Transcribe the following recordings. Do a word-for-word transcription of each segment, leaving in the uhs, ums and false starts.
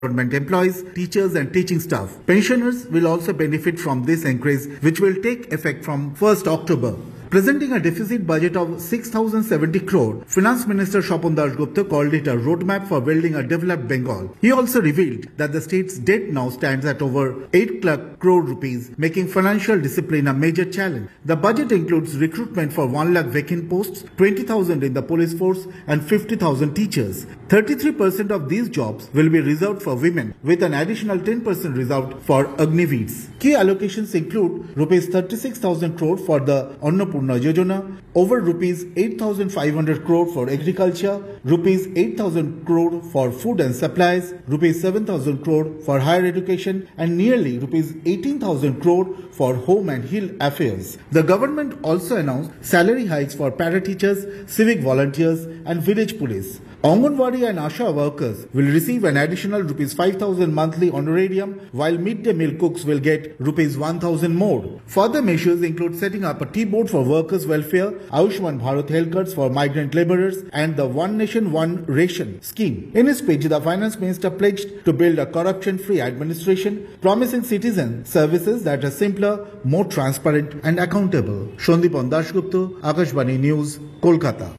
government employees, teachers and teaching staff. Pensioners will also benefit from this increase, which will take effect from first October. Presenting a deficit budget of six thousand seventy crore, Finance Minister Shapon Das Gupta called it a roadmap for building a developed Bengal. He also revealed that the state's debt now stands at over eight lakh crore rupees, making financial discipline a major challenge. The budget includes recruitment for one lakh vacant posts, twenty thousand in the police force and fifty thousand teachers. thirty-three percent of these jobs will be reserved for women, with an additional ten percent reserved for Agniveers. Key allocations include rupees thirty-six thousand crore for the Annapurna Yojana, over rupees eight thousand five hundred crore for agriculture, rupees eight thousand crore for food and supplies, rupees seven thousand crore for higher education, and nearly rupees eighteen thousand crore for home and hill affairs. The government also announced salary hikes for para-teachers, civic volunteers, and village police. Anganwadi and Asha workers will receive an additional rupees five thousand monthly honorarium, while midday meal cooks will get rupees one thousand more. Further measures include setting up a tea board for workers' welfare, Ayushman Bharat health cards for migrant laborers, and the One Nation One Ration scheme. In his speech, the finance minister pledged to build a corruption-free administration, promising citizens services that are simpler, more transparent and accountable. Shondipan Dasgupta, Akashvani News, Kolkata.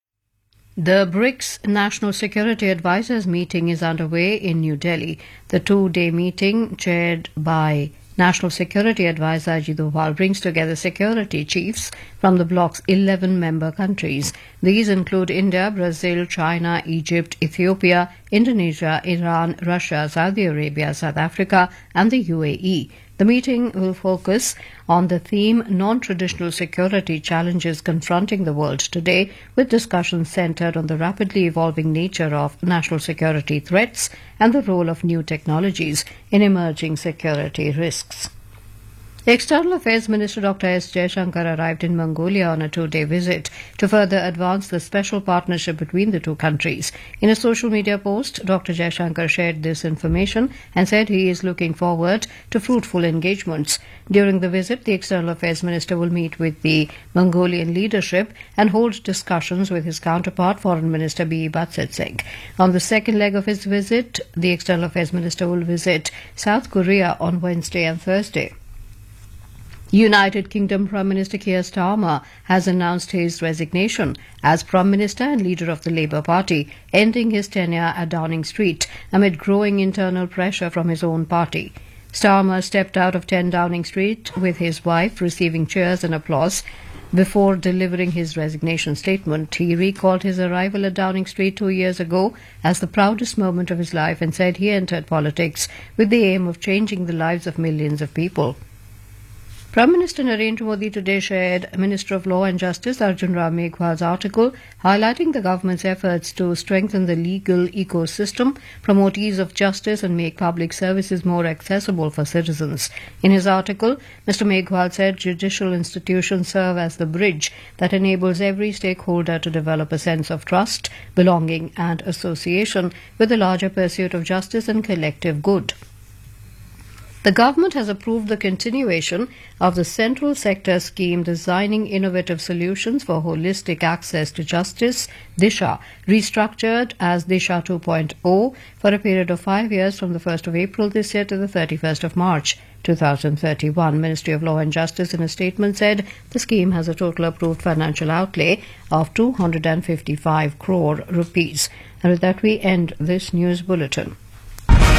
The BRICS National Security Advisors meeting is underway in New Delhi. The two-day meeting, chaired by National Security Advisor Ajit Doval, brings together security chiefs from the bloc's eleven member countries. These include India, Brazil, China, Egypt, Ethiopia, Indonesia, Iran, Russia, Saudi Arabia, South Africa, and the U A E. The meeting will focus on the theme Non-Traditional Security Challenges Confronting the World Today, with discussions centered on the rapidly evolving nature of national security threats and the role of new technologies in emerging security risks. The External Affairs Minister Doctor S. Jaishankar arrived in Mongolia on a two-day visit to further advance the special partnership between the two countries. In a social media post, Doctor Jaishankar shared this information and said he is looking forward to fruitful engagements. During the visit, the External Affairs Minister will meet with the Mongolian leadership and hold discussions with his counterpart, Foreign Minister B. Batsetseg. On the second leg of his visit, the External Affairs Minister will visit South Korea on Wednesday and Thursday. United Kingdom Prime Minister Keir Starmer has announced his resignation as Prime Minister and leader of the Labour Party, ending his tenure at Downing Street amid growing internal pressure from his own party. Starmer stepped out of ten Downing Street with his wife receiving cheers and applause. Before delivering his resignation statement, he recalled his arrival at Downing Street two years ago as the proudest moment of his life and said he entered politics with the aim of changing the lives of millions of people. Prime Minister Narendra Modi today shared Minister of Law and Justice Arjun Ram Meghwal's article highlighting the government's efforts to strengthen the legal ecosystem, promote ease of justice and make public services more accessible for citizens. In his article, Mister Meghwal said judicial institutions serve as the bridge that enables every stakeholder to develop a sense of trust, belonging and association with the larger pursuit of justice and collective good. The government has approved the continuation of the Central Sector Scheme Designing Innovative Solutions for Holistic Access to Justice, DISHA, restructured as DISHA two point oh for a period of five years from the first of April this year to the thirty-first of March two thousand thirty-one. Ministry of Law and Justice in a statement said the scheme has a total approved financial outlay of two hundred fifty-five crore rupees. And with that we end this news bulletin.